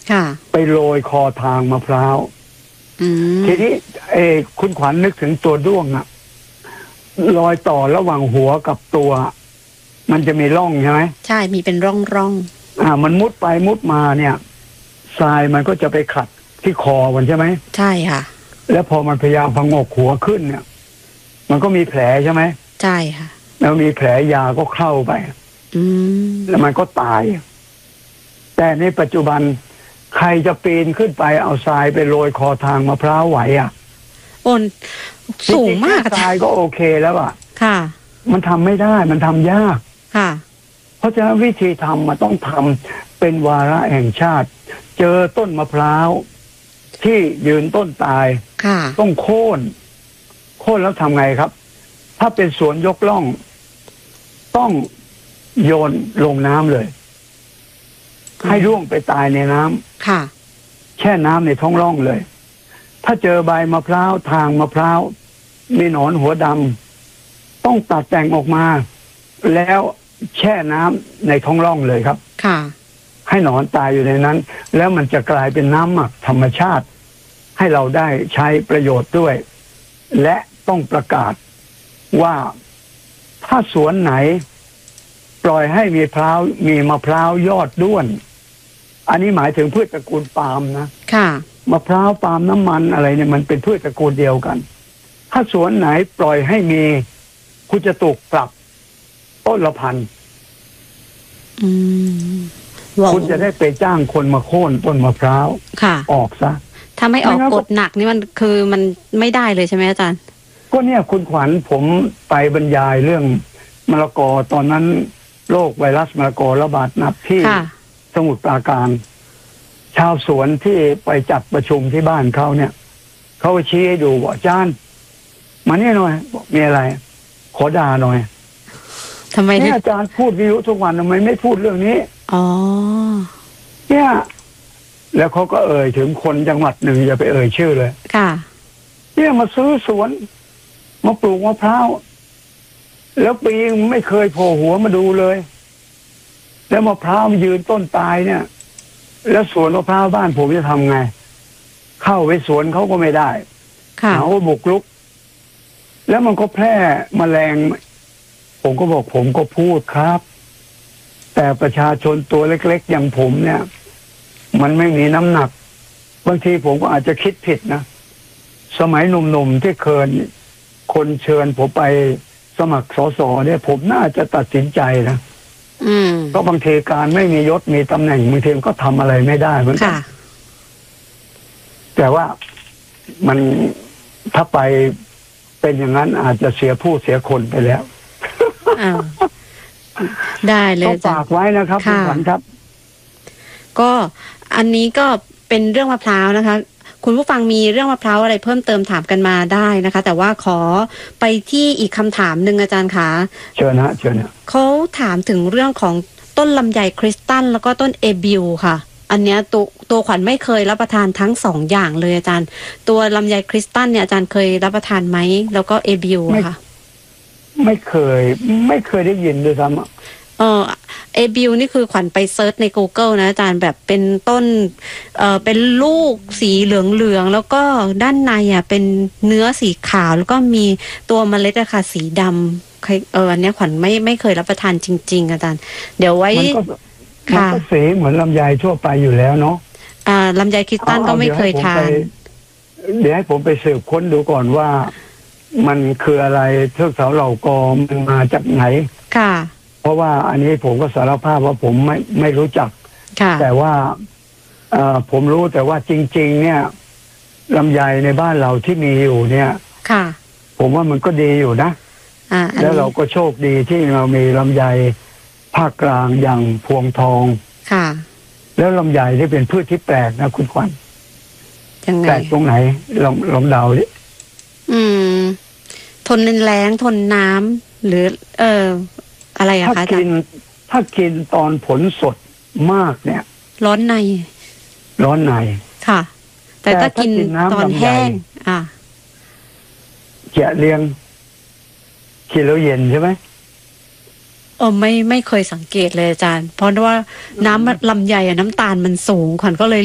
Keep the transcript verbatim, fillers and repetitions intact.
ค่ะไปโรยคอทางมะพร้าวทีนี้เออคุณขวัญนึกถึงตัวด้วงอะรอยต่อระหว่างหัวกับตัวมันจะมีร่องใช่ไหมใช่มีเป็นร่องร่องอ่ามันมุดไปมุดมาเนี่ยทรายมันก็จะไปขัดที่คอมันใช่ไหมใช่ค่ะแล้วพอมันพยายามพงกหัวขึ้นเนี่ยมันก็มีแผลใช่ไหมใช่ค่ะแล้วมีแผลยาก็เข้าไปอืมแล้วมันก็ตายแต่ในปัจจุบันใครจะปีนขึ้นไปเอาทรายไปโรยคอทางมะพร้าวไหวอ่ะโอนสูงมากทรายก็โอเคแล้วอ่ะค่ะมันทำไม่ได้มันทำยากค่ะเพราะฉะนั้นวิธีทำมันต้องทำเป็นวาระแห่งชาติเจอต้นมะพร้าวที่ยืนต้นตายต้องโค่นโค่นแล้วทำไงครับถ้าเป็นสวนยกล่องต้องโยนลงน้ำเลยให้ร่วงไปตายในน้ำค่ะแช่น้ำในท้องร่องเลยถ้าเจอใบมะพร้าวทางมะพร้าวมีหนอนหัวดำต้องตัดแต่งออกมาแล้วแช่น้ำในท้องร่องเลยครับค่ะให้หนอนตายอยู่ในนั้นแล้วมันจะกลายเป็นน้ำหมักธรรมชาติให้เราได้ใช้ประโยชน์ด้วยและต้องประกาศว่าถ้าสวนไหนปล่อยให้มีพร้าวมีมะพร้าวยอดด้วนอันนี้หมายถึงพืชตระกูลปาล์มนะค่ะมะพร้าวปาล์มน้ำมันอะไรเนี่ยมันเป็นพืชตระกูลเดียวกันถ้าสวนไหนปล่อยให้มีคุณจะถูกปรับต้นละพันคุณจะได้ไปจ้างคนมาโค่นต้นมะพร้าวออกซะถ้าไม่ออกกฎหนักนี่มันคือมันไม่ได้เลยใช่ไหมอาจารย์ก็เนี่ยคุณขวัญผมไปบรรยายเรื่องมะละกอตอนนั้นโรคไวรัสมะละกอระบาดหนักที่สมุทรปราการชาวสวนที่ไปจัดประชุมที่บ้านเขาเนี่ยเขาชี้ให้ดูว่าอาจารย์มาเนี่ยหน่อยมีอะไรขอด่าหน่อยทำไมเนี่ยอาจารย์พูดวิทยุทุกวันทำไมไม่พูดเรื่องนี้อ๋อเนี่ยแล้วเขาก็เอ่ยถึงคนจังหวัดหนึ่งอย่าไปเอ่ยชื่อเลยค่ะเนี่ยมาซื้อสวนมาปลูกมะพร้าวแล้วปีไม่เคยโผล่หัวมาดูเลยแล้วมะพร้าวมันยืนต้นตายเนี่ยแล้วสวนมะพร้าวบ้านผมจะทำไงเข้าไปสวนเขาก็ไม่ได้เขาบุกรุกแล้วมันก็แพร่แมลงผมก็บอกผมก็พูดครับแต่ประชาชนตัวเล็กๆอย่างผมเนี่ยมันไม่มีน้ำหนักบางทีผมก็อาจจะคิดผิดนะสมัยหนุ่มๆที่เคยคนเชิญผมไปสมัครสสเนี่ยผมน่าจะตัดสินใจนะก็บางทีการไม่มียศมีตำแหน่งบางทีก็ทำอะไรไม่ได้เหมือนกันแต่ว่ามันถ้าไปเป็นอย่างนั้นอาจจะเสียผู้เสียคนไปแล้วได้เลยต้องฝากไว้นะครับคุณขวัญครับก็อันนี้ก็เป็นเรื่องมะพร้าวนะคะคุณผู้ฟังมีเรื่องมะพร้าวอะไรเพิ่มเติมถามกันมาได้นะคะแต่ว่าขอไปที่อีกคำถามหนึ่งอาจารย์คะเชิญนะเชิญนะเขาถามถึงเรื่องของต้นลำไยคริสตัลแล้วก็ต้นเอบิวค่ะอันเนี้ยตัวตัวขวัญไม่เคยรับประทานทั้งสองอย่างเลยอาจารย์ตัวลำไยคริสตัลเนี่ยอาจารย์เคยรับประทานไหมแล้วก็เอบิวค่ะไม่เคยไม่เคยได้ยินด้วยซ้ำเออเอบิวนี่คือขวัญไปเซิร์ชใน Google นะอาจารย์แบบเป็นต้นเอ่อเป็นลูกสีเหลืองๆแล้วก็ด้านในอ่ะเป็นเนื้อสีขาวแล้วก็มีตัวเมล็ดอะค่ะสีดำเอออันนี้ขวัญไม่ไม่เคยรับประทานจริงๆอาจารย์เดี๋ยวไว้มันก็สีเหมือนลำไยทั่วไปอยู่แล้วเนาะอ่าลำไยคริสตัลก็ไม่เคยทานเดี๋ยวให้ผมไปสืบค้นดูก่อนว่ามันคืออะไรเทือกเขาเหล่ากอมันมาจากไหนค่ะเพราะว่าอันนี้ผมก็สารภาพว่าผมไม่ไม่รู้จักแต่ว่าเอ่อผมรู้แต่ว่าจริงๆเนี่ยลำไยในบ้านเราที่มีอยู่เนี่ยค่ะผมว่ามันก็ดีอยู่นะแล้วเราก็โชคดีที่เรามีลำไยภาคกลางอย่างพวงทองค่ะแล้วลำไยที่เป็นพืชที่แปลกนะคุณขวัญแปลกตรงไหนลองลองเดาดิอืมทนแรงทนน้ำหรือเอออะไรอะคะถ้ากินถ้ากินตอนผลสดมากเนี่ยร้อนในร้อนในค่ะแต่ถ้ากินตอนแห้งอ่ะเจะเลี้ยงกินแล้วเย็นใช่ไหมเออไม่ไม่เคยสังเกตเลยอาจารย์เพราะว่าน้ำลำไยอะน้ำตาลมันสูงขวัญก็เลย